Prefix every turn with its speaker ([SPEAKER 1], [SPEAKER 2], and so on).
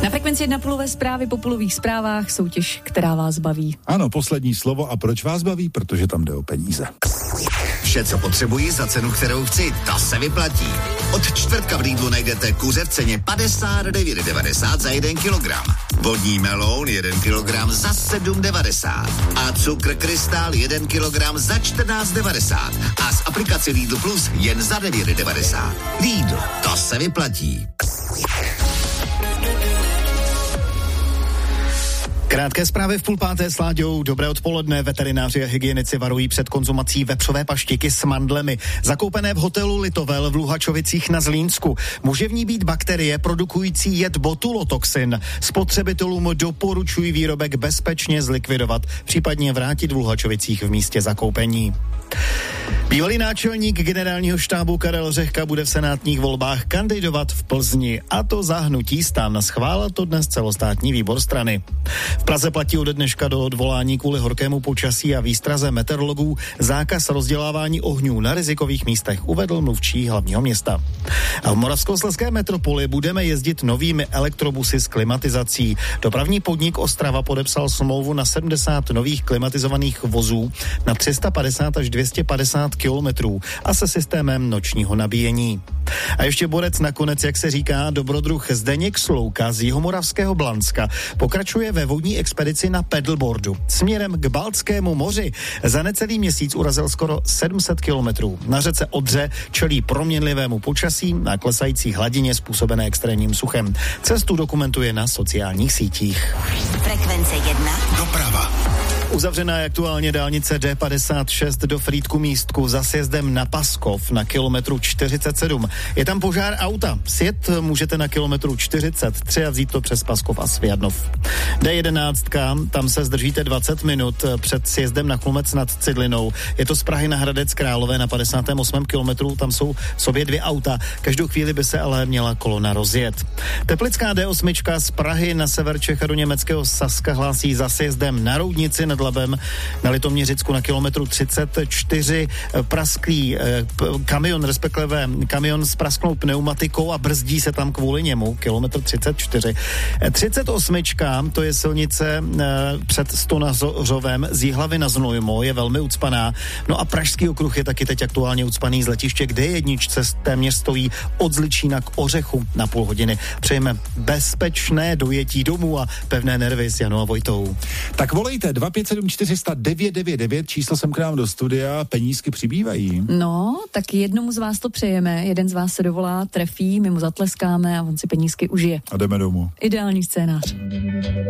[SPEAKER 1] Na Frekvenci 1 Pulové zprávy po pulových zprávách, soutěž, která vás baví.
[SPEAKER 2] Ano, poslední slovo. A proč vás baví? Protože tam jde o peníze.
[SPEAKER 3] Vše, co potřebuji za cenu, kterou chci, to se vyplatí. Od čtvrtka v Lidlu najdete kuře v ceně 59,90 za 1 kilogram. Vodní meloun 1 kilogram za 7,90. A cukr krystal 1 kilogram za 14,90. A z aplikace Lidl Plus jen za 9,90. Lidl, to se vyplatí.
[SPEAKER 4] Krátké zprávy v 4:30 s Láďou. Dobré odpoledne. Veterináři a hygienici varují před konzumací vepřové paštiky s mandlemi. Zakoupené v hotelu Litovel v Luhačovicích na Zlínsku. Může v ní být bakterie produkující jed botulotoxin. Spotřebitelům doporučují výrobek bezpečně zlikvidovat, případně vrátit v Luhačovicích v místě zakoupení. Bývalý náčelník generálního štábu Karel Řehka bude v senátních volbách kandidovat v Plzni, a to za hnutí STAN. Schválil to dnes celostátní výbor strany. V Praze platí ode dneška do odvolání kvůli horkému počasí a výstraze meteorologů zákaz rozdělávání ohňů na rizikových místech, uvedl mluvčí hlavního města. A v Moravskoslezské metropoli budeme jezdit novými elektrobusy s klimatizací. Dopravní podnik Ostrava podepsal smlouvu na 70 nových klimatizovaných vozů na 350 až 250 kilometrů a se systémem nočního nabíjení. A ještě borec nakonec, jak se říká, dobrodruh Zdeněk Slouka z jihomoravského Blanska pokračuje ve vodní expedici na paddleboardu směrem k Baltskému moři. Za necelý měsíc urazil skoro 700 kilometrů. Na řece Odře čelí proměnlivému počasí a klesající hladině způsobené extrémním suchem. Cestu dokumentuje na sociálních sítích.
[SPEAKER 5] Frekvence 1.
[SPEAKER 3] Doprava.
[SPEAKER 4] Uzavřená je aktuálně dálnice D56 do Frýdku-Místku za sjezdem na Paskov na kilometru 47. Je tam požár auta. Sjet můžete na kilometru 43 a vzít to přes Paskov a Sviadnov. D11, tam se zdržíte 20 minut před sjezdem na Chlumec nad Cidlinou. Je to z Prahy na Hradec Králové na 58. kilometru, tam jsou v sobě 2 auta. Každou chvíli by se ale měla kolona rozjet. Teplická D8 z Prahy na sever Čech a do německého Saska hlásí za sjezdem na Roudnici nad Labem na Litoměřicku na kilometru 34 prasklý kamion, respektive kamion s prasklou pneumatikou a brzdí se tam kvůli němu, kilometr 34. 38, to je silnice před Stonařovem z Jihlavy na Znojmo, je velmi ucpaná. No a Pražský okruh je taky teď aktuálně ucpaný z letiště, kde jedničce téměř stojí od Zličína k Ořechu na půl hodiny. Přejeme bezpečné dojetí domů a pevné nervy s Janou a Vojtou.
[SPEAKER 2] Tak volejte 257 400 999, číslo sem k nám do studia, penízky přibývají.
[SPEAKER 1] No, tak jednomu z vás to přejeme, jeden z vás se dovolá, trefí, my mu zatleskáme a on si penízky užije.
[SPEAKER 2] A jdeme domů.
[SPEAKER 1] Ideální scénář.